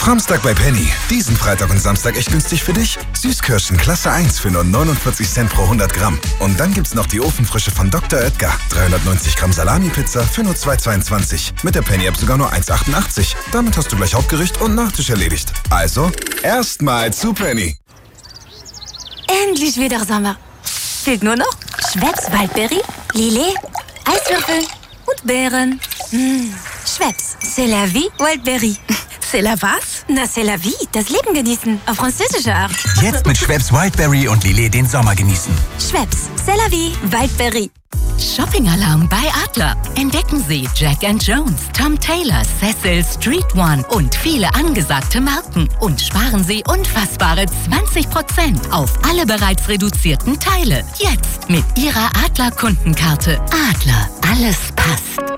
Samstag bei Penny. Diesen Freitag und Samstag echt günstig für dich. Süßkirschen Klasse 1 für nur 49 Cent pro 100 Gramm. Und dann gibt's noch die Ofenfrische von Dr. Oetker. 390 Gramm Salami-Pizza für nur 2,22. Mit der Penny-App sogar nur 1,88. Damit hast du gleich Hauptgericht und Nachtisch erledigt. Also, erstmal zu Penny. Endlich wieder Sommer. Fehlt nur noch Schweppes Waldberry, Lillet, Eiswürfel und Beeren. Schweppes, c'est la vie, Waldberry. C'est la was? Na, c'est la vie, das Leben genießen, auf französische Art. Jetzt mit Schweppes Wildberry und Lillet den Sommer genießen. Schweppes, c'est la vie, Waldberry. Shopping-Alarm bei Adler. Entdecken Sie Jack & Jones, Tom Taylor, Cecil, Street One und viele angesagte Marken. Und sparen Sie unfassbare 20% auf alle bereits reduzierten Teile. Jetzt mit Ihrer Adler-Kundenkarte. Adler, alles passt.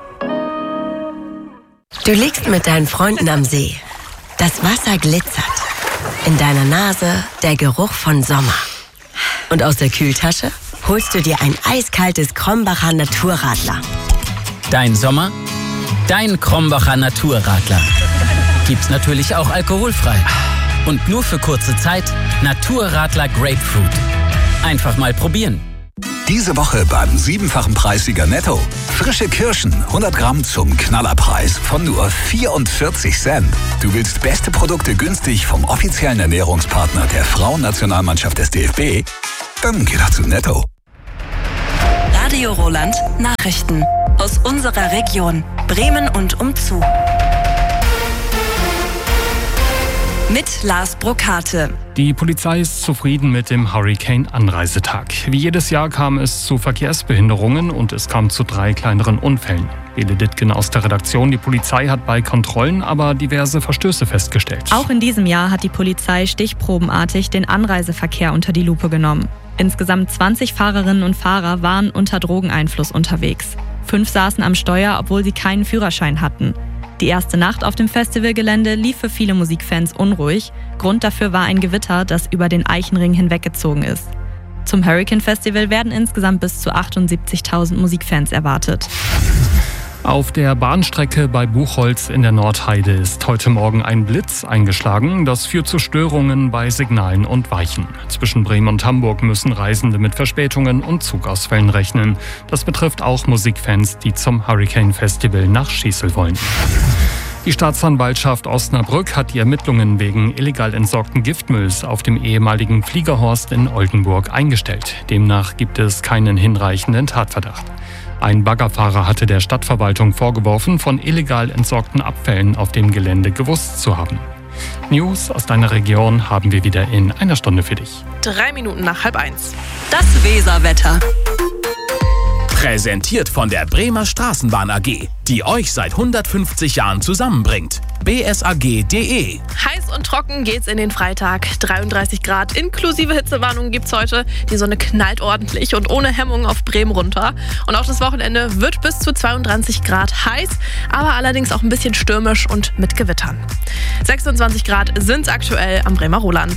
Du liegst mit deinen Freunden am See. Das Wasser glitzert. In deiner Nase der Geruch von Sommer. Und aus der Kühltasche holst du dir ein eiskaltes Krombacher Naturradler. Dein Sommer, dein Krombacher Naturradler. Gibt's natürlich auch alkoholfrei. Und nur für kurze Zeit Naturradler Grapefruit. Einfach mal probieren. Diese Woche beim 7-fachen Preissieger Netto. Frische Kirschen, 100 Gramm zum Knallerpreis von nur 44 Cent. Du willst beste Produkte günstig vom offiziellen Ernährungspartner der Frauennationalmannschaft des DFB? Dann geh doch zu Netto. Radio Roland Nachrichten aus unserer Region Bremen und umzu. Mit Lars Brokate. Die Polizei ist zufrieden mit dem Hurricane-Anreisetag. Wie jedes Jahr kam es zu Verkehrsbehinderungen und es kam zu 3 kleineren Unfällen. Bele Dittgen aus der Redaktion. Die Polizei hat bei Kontrollen aber diverse Verstöße festgestellt. Auch in diesem Jahr hat die Polizei stichprobenartig den Anreiseverkehr unter die Lupe genommen. Insgesamt 20 Fahrerinnen und Fahrer waren unter Drogeneinfluss unterwegs. 5 saßen am Steuer, obwohl sie keinen Führerschein hatten. Die erste Nacht auf dem Festivalgelände lief für viele Musikfans unruhig. Grund dafür war ein Gewitter, das über den Eichenring hinweggezogen ist. Zum Hurricane Festival werden insgesamt bis zu 78.000 Musikfans erwartet. Auf der Bahnstrecke bei Buchholz in der Nordheide ist heute Morgen ein Blitz eingeschlagen. Das führt zu Störungen bei Signalen und Weichen. Zwischen Bremen und Hamburg müssen Reisende mit Verspätungen und Zugausfällen rechnen. Das betrifft auch Musikfans, die zum Hurricane Festival nach Schießel wollen. Die Staatsanwaltschaft Osnabrück hat die Ermittlungen wegen illegal entsorgten Giftmülls auf dem ehemaligen Fliegerhorst in Oldenburg eingestellt. Demnach gibt es keinen hinreichenden Tatverdacht. Ein Baggerfahrer hatte der Stadtverwaltung vorgeworfen, von illegal entsorgten Abfällen auf dem Gelände gewusst zu haben. News aus deiner Region haben wir wieder in einer Stunde für dich. 3 Minuten nach 12:30. Das Weserwetter. Präsentiert von der Bremer Straßenbahn AG, die euch seit 150 Jahren zusammenbringt. bsag.de. Heiß und trocken geht's in den Freitag. 33 Grad inklusive Hitzewarnung gibt's heute. Die Sonne knallt ordentlich und ohne Hemmung auf Bremen runter. Und auch das Wochenende wird bis zu 32 Grad heiß, aber allerdings auch ein bisschen stürmisch und mit Gewittern. 26 Grad sind's aktuell am Bremer Roland.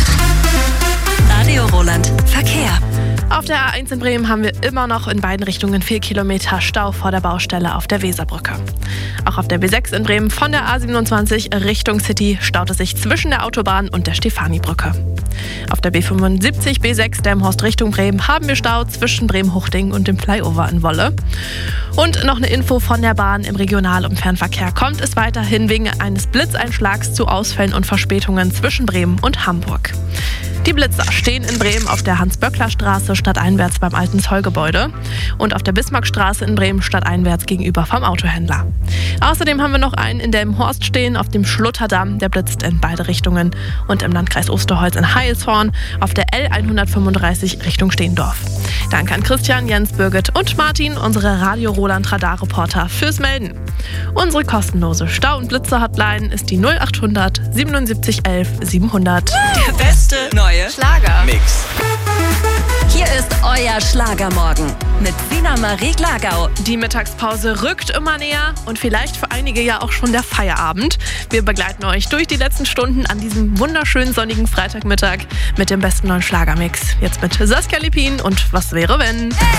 Radio Roland Verkehr. Auf der A1 in Bremen haben wir immer noch in beiden Richtungen 4 Kilometer Stau vor der Baustelle auf der Weserbrücke. Auch auf der B6 in Bremen von der A27 Richtung City staut es sich zwischen der Autobahn und der Stefani-Brücke. Auf der B75 B6 Delmenhorst Richtung Bremen haben wir Stau zwischen Bremen-Hochding und dem Flyover in Wolle. Und noch eine Info von der Bahn: im Regional- und Fernverkehr kommt es weiterhin wegen eines Blitzeinschlags zu Ausfällen und Verspätungen zwischen Bremen und Hamburg. Die Blitzer stehen in Bremen auf der Hans-Böckler-Straße stadteinwärts beim alten Zollgebäude und auf der Bismarckstraße in Bremen stadteinwärts gegenüber vom Autohändler. Außerdem haben wir noch einen in Delmenhorst stehen auf dem Schlutterdamm, der blitzt in beide Richtungen, und im Landkreis Osterholz in Heilshorn auf der L135 Richtung Steendorf. Danke an Christian, Jens, Birgit und Martin, unsere Radio Roland Radarreporter, fürs Melden. Unsere kostenlose Stau- und Blitzer-Hotline ist die 0800 77 11 700. Der beste neue Schlager-Mix. Hier ist euer Schlagermorgen mit Sina Marie Glagau. Die Mittagspause rückt immer näher und vielleicht für einige ja auch schon der Feierabend. Wir begleiten euch durch die letzten Stunden an diesem wunderschönen sonnigen Freitagmittag mit dem besten neuen Schlagermix. Jetzt mit Saskia Lippin und Was wäre wenn?